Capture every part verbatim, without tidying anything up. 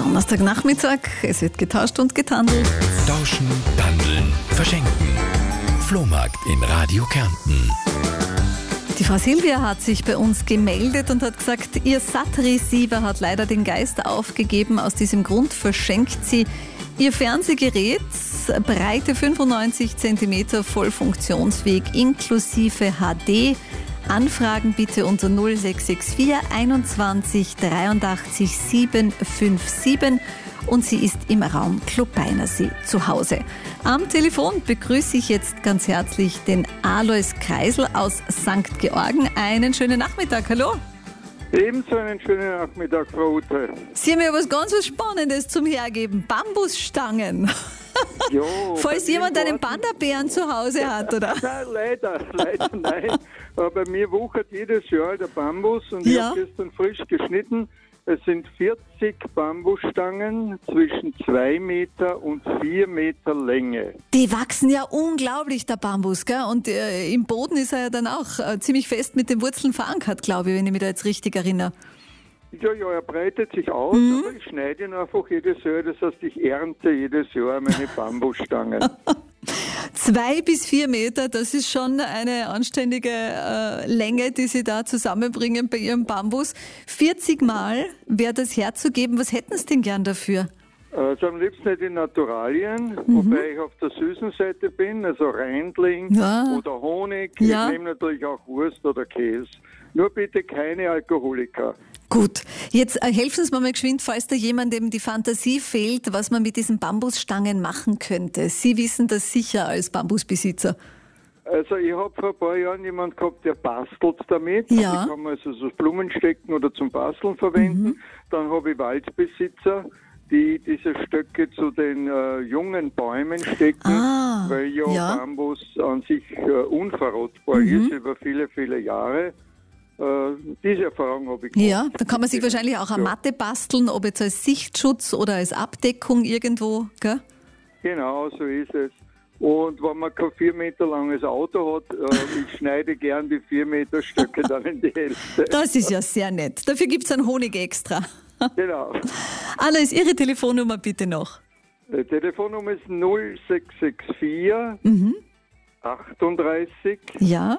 Donnerstagnachmittag, es wird getauscht und getandelt. Tauschen, Tandeln, Verschenken. Flohmarkt in Radio Kärnten. Die Frau Silvia hat sich bei uns gemeldet und hat gesagt, ihr Sat-Receiver hat leider den Geist aufgegeben. Aus diesem Grund verschenkt sie ihr Fernsehgerät, Breite fünfundneunzig Zentimeter, voll funktionsfähig, inklusive H D. Anfragen bitte unter null sechs sechs vier einundzwanzig dreiundachtzig siebenhundertsiebenundfünfzig und sie ist im Raum Klobeinersee zu Hause. Am Telefon begrüße ich jetzt ganz herzlich den Alois Kreisel aus Sankt Georgen. Einen schönen Nachmittag, hallo. Ebenso einen schönen Nachmittag, Frau Ute. Sie haben ja was ganz was Spannendes zum Hergeben, Bambusstangen. Ja, falls jemand einen Panda-Bären zu Hause hat, oder? Nein, leider, leider nein. Aber bei mir wuchert jedes Jahr der Bambus und Ja. ich habe gestern frisch geschnitten. Es sind vierzig Bambusstangen zwischen zwei Meter und vier Meter Länge. Die wachsen ja unglaublich, der Bambus, gell? Und äh, im Boden ist er ja dann auch äh, ziemlich fest mit den Wurzeln verankert, glaube ich, wenn ich mich da jetzt richtig erinnere. Ja, ja, er breitet sich aus, Mhm. aber ich schneide ihn einfach jedes Jahr. Das heißt, ich ernte jedes Jahr meine Bambusstangen. Zwei bis vier Meter, das ist schon eine anständige äh, Länge, die Sie da zusammenbringen bei Ihrem Bambus. vierzig Mal wäre das herzugeben. Was hätten Sie denn gern dafür? Also am liebsten nicht in Naturalien, wobei ich auf der süßen Seite bin, also Reindling Ja. oder Honig. Ja. Ich nehme natürlich auch Wurst oder Käse. Nur bitte keine Alkoholiker. Gut, jetzt äh, helfen Sie mir mal geschwind, falls da jemandem die Fantasie fehlt, was man mit diesen Bambusstangen machen könnte. Sie wissen das sicher als Bambusbesitzer. Also ich habe vor ein paar Jahren jemanden gehabt, der bastelt damit. Ja. Die kann man also so Blumen stecken oder zum Basteln verwenden. Mhm. Dann habe ich Waldbesitzer, die diese Stöcke zu den äh, jungen Bäumen stecken, Ah, weil ja, ja. Bambus an sich äh, unverrottbar Mhm. ist über viele, viele Jahre. Äh, diese Erfahrung habe ich gemacht. Ja, da kann man sich wahrscheinlich auch eine Ja. Matte basteln, ob jetzt als Sichtschutz oder als Abdeckung irgendwo, gell? Genau, so ist es. Und wenn man kein vier Meter langes Auto hat, äh, ich schneide gern die vier Meter Stöcke dann in die Hälfte. Das ist ja sehr nett. Dafür gibt's einen Honig extra. Genau. Anna, ist Ihre Telefonnummer bitte noch? Die Telefonnummer ist null sechs sechs vier Mhm. achtunddreißig Ja.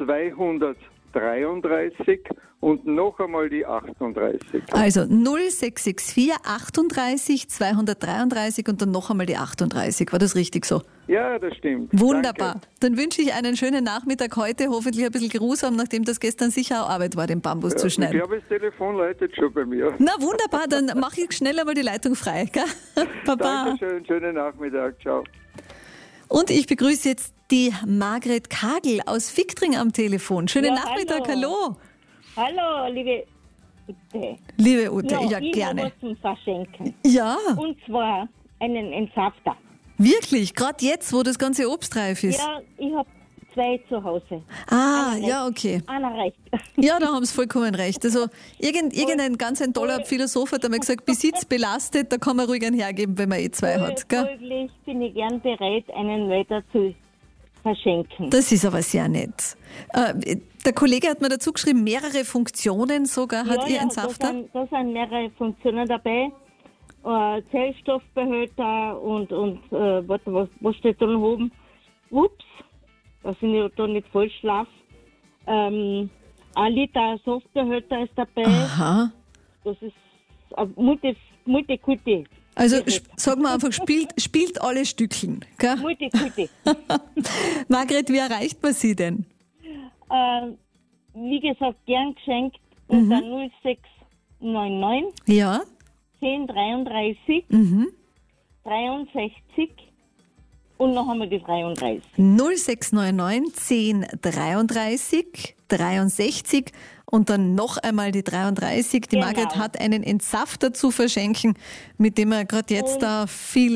zweihundertdreiunddreißig und noch einmal die achtunddreißig. Also null sechs sechs vier achtunddreißig zweihundertdreiunddreißig und dann noch einmal die achtunddreißig. War das richtig so? Ja, das stimmt. Wunderbar. Danke. Dann wünsche ich einen schönen Nachmittag heute, hoffentlich ein bisschen geruhsam, nachdem das gestern sicher auch Arbeit war, den Bambus zu Ich schneiden. glaube, das Telefon leitet schon bei mir. Na wunderbar, dann mache ich schnell einmal die Leitung frei. Gell? Baba. Dankeschön, schönen Nachmittag, ciao. Und ich begrüße jetzt die Margret Kagel aus Fichtring am Telefon. Schönen Ja, Nachmittag, hallo. hallo. Hallo, liebe Ute. Liebe Ute, ja, ich gerne. habe was zum Verschenken. Ja, Und zwar einen Entsafter. wirklich, gerade jetzt, wo das ganze Obst reif ist. Ja, ich habe zwei zu Hause. ah, einer ja, recht, okay. Einer recht. Ja, da haben Sie vollkommen recht. Also irgend, irgendein ganz ein toller Philosoph hat einmal gesagt, Besitz belastet, da kann man ruhig einen hergeben, wenn man eh zwei hat. Gell? Folglich bin ich gern bereit, einen weiter zu verschenken. Das ist aber sehr nett. Äh, der Kollege hat mir dazu geschrieben, mehrere Funktionen sogar hat ja, Ihr ja, Entsafter. Da sind, da sind mehrere Funktionen dabei. Äh, Zellstoffbehälter und, und äh, warte, was, was steht da noch oben? Ups, dass ich nicht, da nicht falsch schlafe. Ähm, ein Liter Softbehälter ist dabei. Aha. Das ist ein Multi, Multikulti. Also sp- sagen wir einfach, spielt, spielt alle Stückchen. Gell? Multikulti. Margret, wie erreicht man Sie denn? äh, wie gesagt, gern geschenkt unter null sechs neun neun Ja. zehn dreiunddreißig Mhm. dreiundsechzig und noch einmal die dreiunddreißig. null sechs neun neun zehn dreiunddreißig dreiundsechzig und dann noch einmal die dreiunddreißig. Die Genau. Margret hat einen Entsafter zu verschenken, mit dem er gerade jetzt Und- da viel